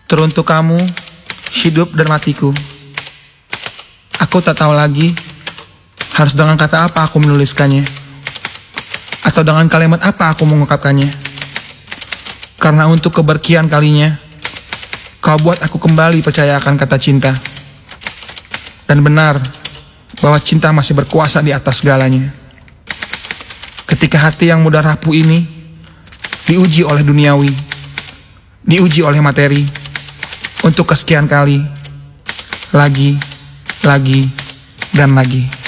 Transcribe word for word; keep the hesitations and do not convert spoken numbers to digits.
Teruntuk kamu, hidup dan matiku. Aku tak tahu lagi harus dengan kata apa aku menuliskannya, atau dengan kalimat apa aku mengungkapkannya. Karena untuk keberkian kalinya, kau buat aku kembali percaya akan kata cinta. Dan benar bahwa cinta masih berkuasa di atas segalanya. Ketika hati yang mudah rapuh ini diuji oleh duniawi, diuji oleh materi, untuk kesekian kali, lagi, lagi, dan lagi.